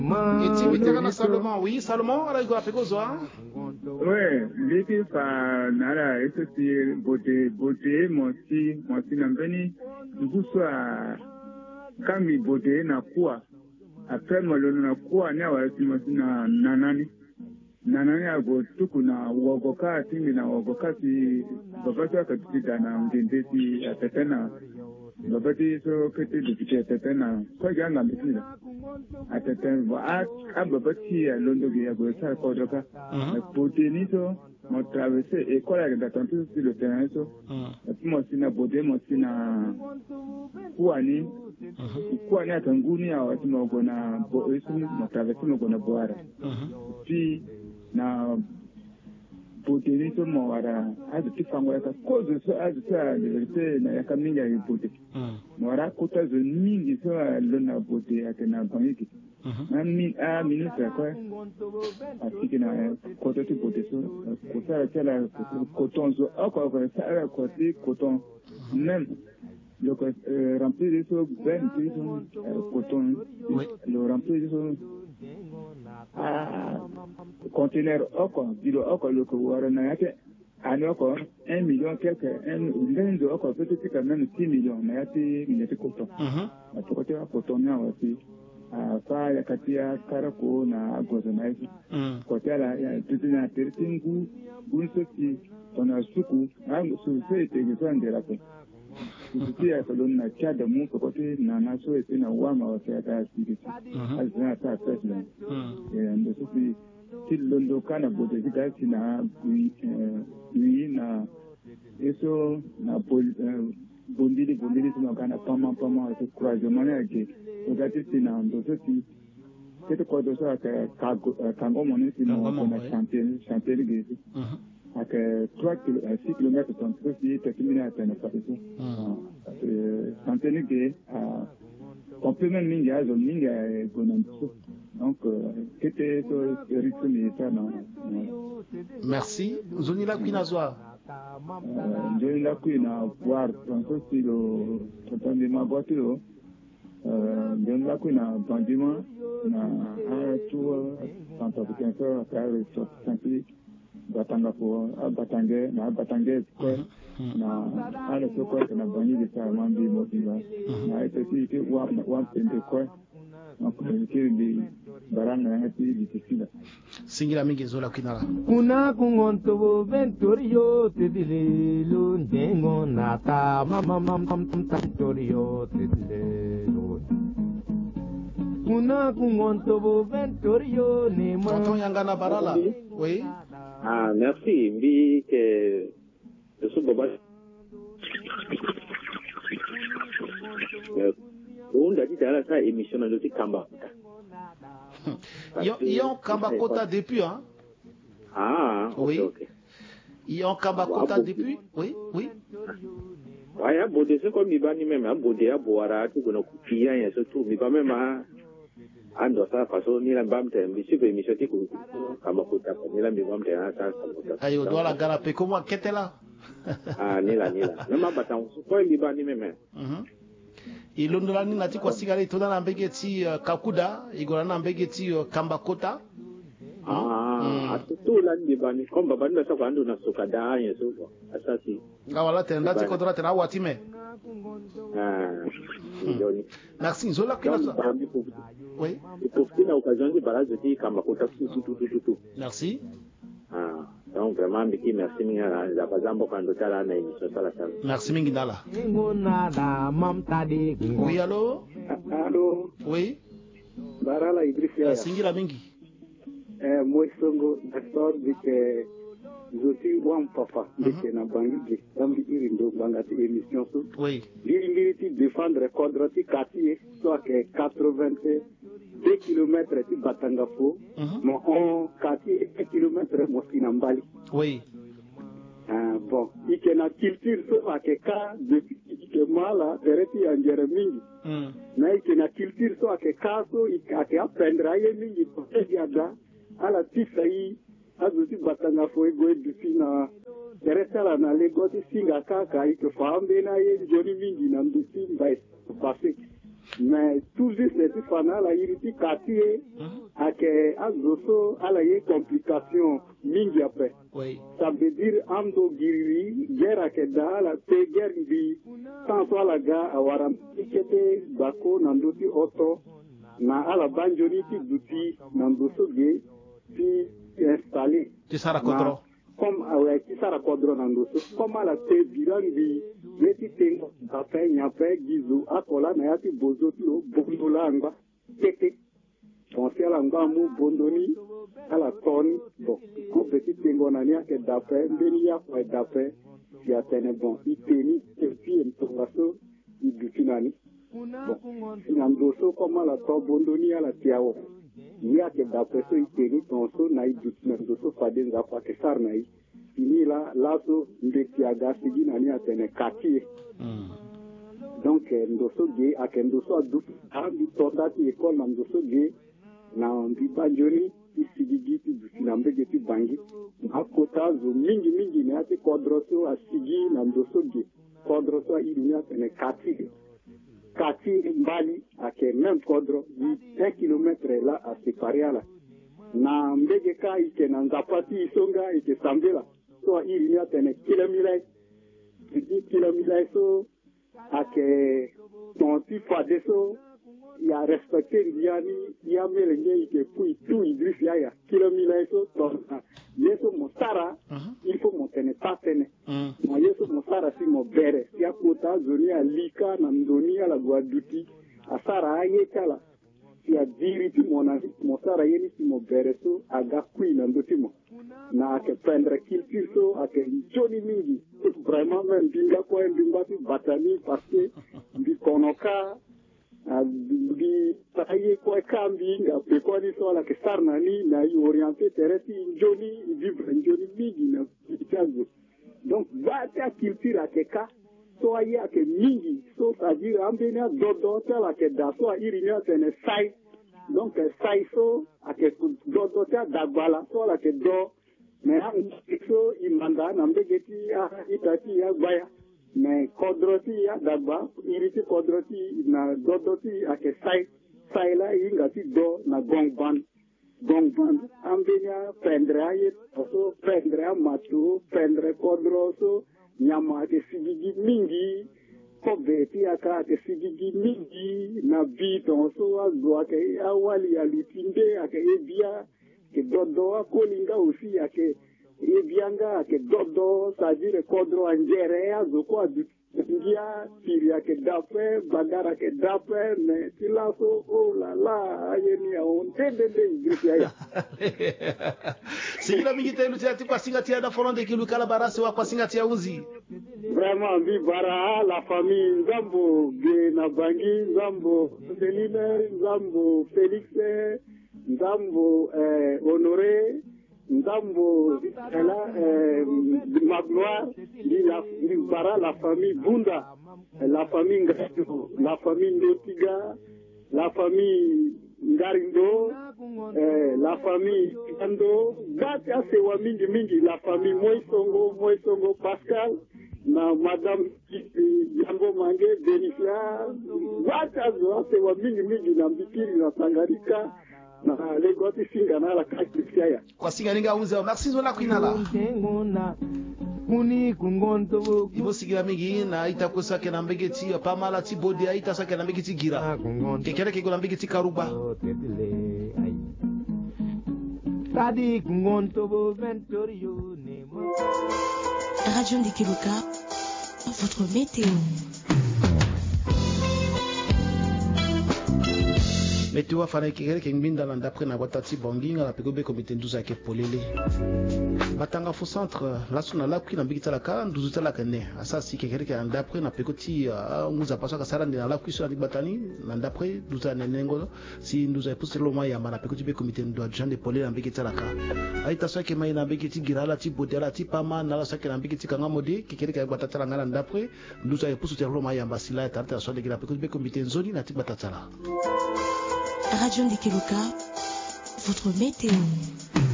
Salomon, oui, Salomon, alors il va faire quoi? Ouais, l'été par nara, et ceci, beauté, moi aussi, n'embeni, du coup, soit, quand il beauté, n'a quoi, après, moi, le n'a quoi, n'a pas, si moi, na nanani, ago, tout qu'on a, ou agoka, si, na agoka, si, babata, que tu t'en as, m'dende, si, à tetana, babati, so, que tu dis, à tetana, quoi, j'en ai mis là. À tetana, babati, à l'ondogi, à gosa, kodoka, beauté, ni so, mon traversé, et quoi, là, d'attendre sur le terrain, so, et puis, moi, si na beauté, moi, si na, kuani, kuani, à Tanguni, à Watimo, gona, boisson, mon traversé, mon gona boire. Puis, na beauté, ni so, mon wara, à de petits fangois, cause de ça, à de ça, de vérité, na yakaminga, y beauté. Mora, kota, de mingi, so, à l'ona beauté, à tena, baniki. Ministre, quoi, à ce qui n'a côté de beauté, so, coton, so, encore, ça, à côté, coton, même, le rempli de so, ben, coton, le rempli de so, conteneur, encore, dis-le, encore, le couloir, année encore, 1 million, quelque, de encore, peut-être quand même 6 millions, mais il y a des coton. À ce côté, coton, aussi. Fa ya katia karako na agozo na hivi kote ala ya tutuna tertingu bunsoki tona suku angu sufe tegesa ndera ko tutia kolon na chada mu kote na naso ete na wama wasa ta sidi azna ta president ndo sufi tilondo kana bote zikati na na eso na bondili sino kana pama se croisement yake ogati sina ndo sisi kete kwa doso aka kango moni sino kona chanter gezi aka 6 km ton sisi tekimina atana parisu chanter ge complément mingi azo mingi gonanso donc kete so risumi sana. Merci. Zonila Kwinazwa. Zonila Kwina voir donc si le totande ma voiture Zonila Kwina bandima na tout tant que quelqu'un faire sortir batanga pour batange na na ale soko na banyi de sa mambi motiva na ete ti wa pende ko na communiquer de baranga na ti difficile singira mingi zola kinala kuna kungonto ventorio te dile lo ndengo nata mama tantorio te dile lo kuna kungonto ventorio ne ma tonton yangana barala oui merci mbi que je suis Boba. On a dit dans la émission de Kamba. Ils ont Kamba Kota depuis, hein? Oui. Okay. Ils ont Kamba Kota depuis? Oui. Ouais, Bodé, c'est comme Mibani même, Bodé, à Boara, tout le monde, et surtout, Mibani même, ando sa façon ni la bamte monsieur be monsieur ti ku kama kuta ni la bamte sa ayo doit la garape comment qu'était là ni la na batang ko li ba ni meme ilondola ni nati kwa sigari tona na mbegeti kakuda igora na mbegeti kambakota atutu la ni ba ni komba ba ni sa kwa ndo na sokada yeso asasi ngawala tenda ti kodra tena watime merci nzola kila sa oui profiter de l'occasion de parler de dire comme côté tout merci donc vraiment merci minga la bazambo quand tu as na émission sala sala merci mingi dala oui allô oui barala Idrissa singira mingi moi songo d'accord que zoti wan papa de na bangi dambi irindo bangati émission so oui l'irinditi défendre quadrati quartier soit que 82 km ti Batangafo mais on quartier 1 km Mosinambali oui bon ikena culture so que ka depuis que mala dereti angere mingi na ikena culture so que ka so ikate apprendre aye mingi to yada ala tisai azuti Batangafo ego dufina dereta na Lagos singa kaka ike fambe na ye joni mingi na nduti mbai passé mais toujours c'est fana la iriti quartier ake azoso ala ye complication mingi après. Oui. Ça veut dire ando giri guerre ake da la te guerre bi sans soit la ga awara kete bako nandoti auto na ala banjoni ti duti nandoso ge ti installé. Ti sara kodro. Comme avec qui sara kodro nandoso comme ala te bilangi leti tengo ape nyape gizu akola na yati bozo tlo bondola ngba tete foncer la ngba mu bondoni ala toni bon ko petit tengo na nia ke dape ndeni ya ko dape ya tene bon iteni et puis en tomaso ibutinani bon nandoso comme la to bondoni ala tiawo nia ke dape so iteni tonso na ibutinani doso fadenza pa ke sarnai ini la laso ndeki agasigi nani atene kati donc ndoso ge akendoso adu ambi tondati école na ndoso ge na mbi banjoni isigigi ti sinambege ti bangi akota zo mingi ne ati kodroso asigi na ndoso ge kodroso ili atene kati mbali ake même kodro 1 kilomètre là à séparer là na mbege ka ike na nzapati isonga ike sambela so ili atene kilomilai so ake tonti fade so ya respecter ndiani ya melenge ike pui tu idris ya kilomilai so tona yeso mosara il faut montene tatene mo yeso mosara si mo bere ya kota zoni alika na ndoni ala guaduti asara ayekala ya diri ti mona mosara yeni si mo bere so aga kui na ndoti mo na ke prendre culture so ake joni mingi vraiment même binga ko binga ti batani parce que bi konoka bi taye ko kambi nga pe ko ni so la ke sarna ni na y orienté tereti joni vivre joni mingi na tikazo donc va ta culture ake ka so aye ake mingi so ça dire ambena dodo tala ke da so irinya tene sai donc sai so ake dodo ta dagbala so la ke do mais so imanda na mbegeti itati ya gbaya mais kodroti ya dagba iriti kodroti na dodoti ake sai la ingati do na gongban ambenya prendre aye so prendre matu prendre kodroso nyama ke sigigi mingi ko beti aka ke sigigi mingi na bito so agwa ke awali alitinde ake ebia ke dodo akolinga aussi ake ebianga ake dodo c'est-à-dire kodro angere azoko ngia siria ke dape bagara ke dape me tilaso oh la la ayeni on tende igriya Sigila mingi telu tia kwa singati da foronde ki lukala barasi wa kwa singati ya uzi vraiment vi bara la famille Nzambo ge na bangi Nzambo Celine Nzambo Felix Nzambo Honoré Nzambo Magloire di bara la famille Bunda la famille Ngato la famille Ndotiga la famille Ngarindo la famille Kando gata sewa mingi la famille Moisongo Pascal na madame Jambo Mange Benicia gata sewa mingi na mbikiri na Tanganyika na legoti singa na la Kristiaya kwa singa ninga uze merci zola kuinala kuni kungonto ibo sigira mingi na itakosa ke na mbegeti pa mala ti bodi aita sa ke na mbegeti gira kekere ke go na mbegeti karuba tadi kungonto bo ventorio ne Radio Ndikiluka, votre météo. Météo fana kekere ke ngbinda na d'après na watati bonginga la pegobe komite nduza ke polele batanga fo centre la suna la kwina mbikita la ka nduzuta la kane asasi kekere ke d'après na pekoti nguza paswa ka sara ndina la kwiso na batani na d'après nduza nenengo si nduza puselo ma yamba na pekoti be komite ndo adjoint de polele na mbikita la ka aita so ke mai na mbikiti girala ti bodela ti pama na la so ke na mbikiti kanga modi kekere ke batatala ngana d'après nduza puselo ma yamba sila tarta so de gira pekoti be komite nzoni na ti batatala Radio Ndikiluka, votre météo.